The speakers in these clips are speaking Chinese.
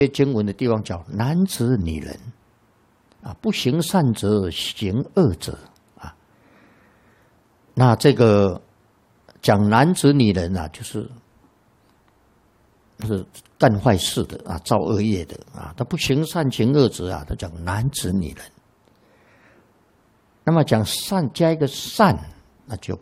经文的地方叫男子女人啊，不行善者行恶者啊。那这个讲男子女人啊，就是干坏事的啊，造恶业的啊，他不行善行恶者啊，他讲男子女人。那么讲善加一个善，那就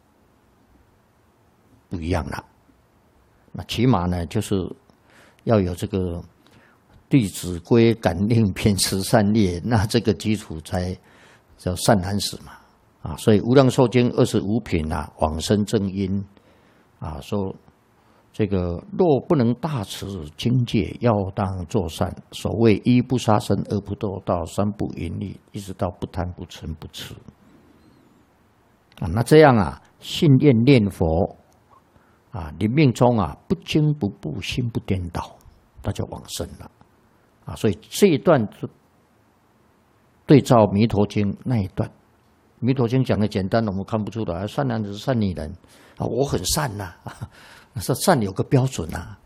不一样了。那起码呢，就是要有这个《弟子规》感应篇慈善业，那这个基础才叫善男子嘛。啊，所以《无量寿经》25品啊，往生正因啊，说这个若不能大持经戒，要当作善。所谓一不杀生，二不堕盗，三不淫欲，一直到不贪不嗔不痴。啊，那这样啊，信愿念佛啊，临命中啊，不惊不怖，心不颠倒，那就往生了。啊，所以这一段对照《弥陀经》那一段，《弥陀经》讲的简单，我们看不出来。善男子善女人啊，我很善呐，说善有个标准呐。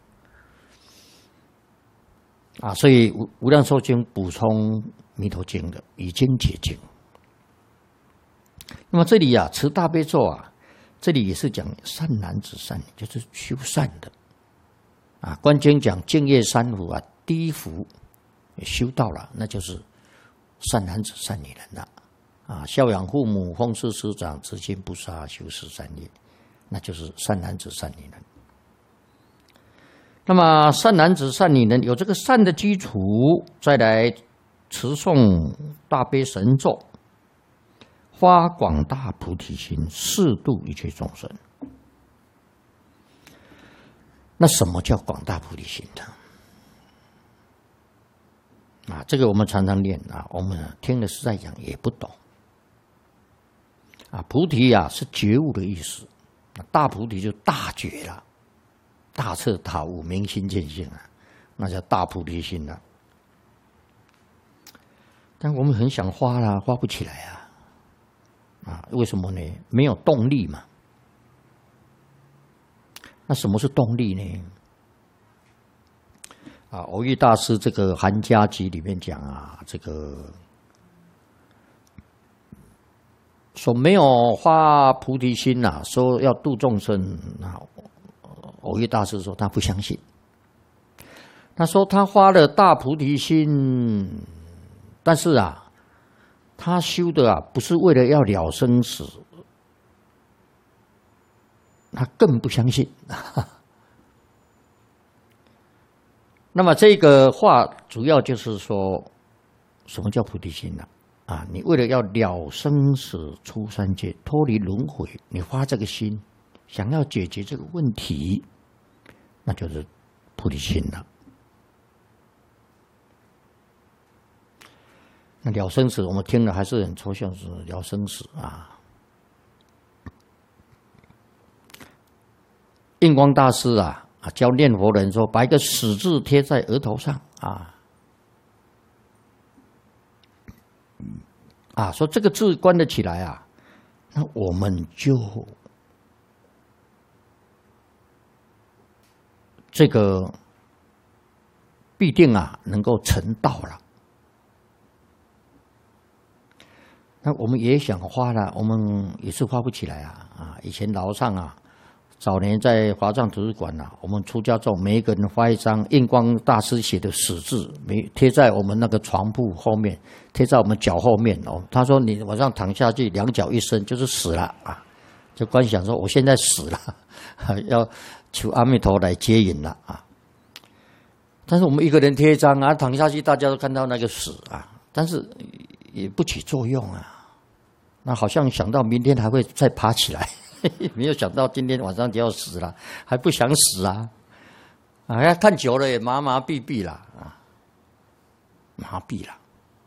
啊，所以无量寿经补充《弥陀经》的，以经解经。那么这里啊，持大悲咒啊，这里也是讲善男子善女，就是修善的。啊，观经讲净业三福啊，第一福也修到了，那就是善男子善女人了。啊，孝养父母，奉事师长，知亲不杀，修持善业，那就是善男子善女人。那么善男子善女人有这个善的基础，再来持诵大悲神咒，发广大菩提心，誓度一切众生。那什么叫广大菩提心呢？啊，这个我们常常念啊，我们听了是在讲，也不懂。啊，菩提啊是觉悟的意思，大菩提就大觉了，大彻大悟，明心见性啊，那叫大菩提心了。但我们很想发啦，发不起来啊。啊，为什么呢？没有动力嘛。那什么是动力呢？啊，蕅益大师这个《含家集》里面讲啊，这个说没有发菩提心啊，说要度众生啊，蕅益大师说他不相信。他说他发了大菩提心，但是啊，他修的啊不是为了要了生死，他更不相信。那么这个话主要就是说，什么叫菩提心呢？啊，你为了要了生死、出三界、脱离轮回，你发这个心，想要解决这个问题，那就是菩提心了。那了生死，我们听了还是很抽象，是了生死啊。印光大师啊，教念佛人说，把一个死字贴在额头上啊，说这个字关得起来啊，那我们就这个必定啊能够成道了。那我们也想发了，我们也是发不起来啊！以前老上啊，早年在华藏图书馆啊，我们出家之后，每一个人发一张印光大师写的死字，贴在我们那个床铺后面，贴在我们脚后面哦。他说你晚上躺下去，两脚一伸就是死了啊！就观想说我现在死了，要求阿弥陀来接引了啊！但是我们一个人贴一张啊，躺下去大家都看到那个死啊，但是也不起作用啊。那好像想到明天还会再爬起来，没有想到今天晚上就要死了，还不想死啊！啊，看久了也麻麻痹痹了啊，麻痹了。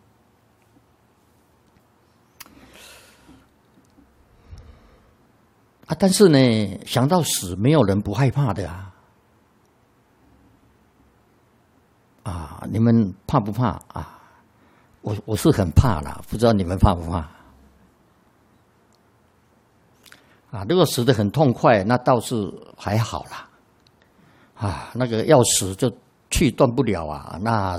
啊，但是呢，想到死，没有人不害怕的啊！啊，你们怕不怕啊？我是很怕啦，不知道你们怕不怕？啊，如果死得很痛快，那倒是还好啦。啊，那个要死就去断不了啊，那